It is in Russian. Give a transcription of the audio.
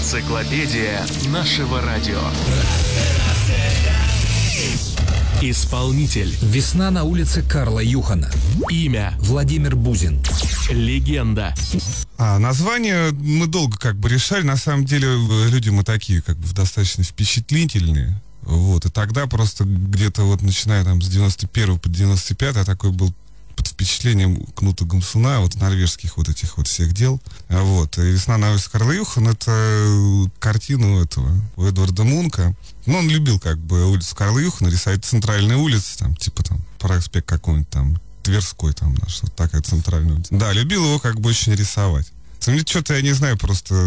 Энциклопедия нашего радио. Исполнитель. Весна на улице Карла Юхана. Имя. Владимир Бузин. Легенда. Название мы долго решали. На самом деле люди мы такие достаточно впечатлительные. Вот. И тогда просто где-то начиная с 91 по 95 я такой был под впечатлением Кнута Гамсуна, норвежских этих всех дел. Вот. И «Весна на улице Карла Юхана» — это картину Эдварда Мунка. Он любил улицу Карла Юхана, рисовать центральные улицы, проспект какой-нибудь Тверской, такая центральная улица. Да, любил его очень рисовать. Мне что-то, я не знаю, просто